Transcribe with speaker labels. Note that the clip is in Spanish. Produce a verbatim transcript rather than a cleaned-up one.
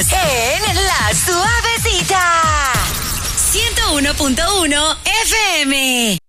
Speaker 1: en La Suavecita. ciento uno punto uno F M.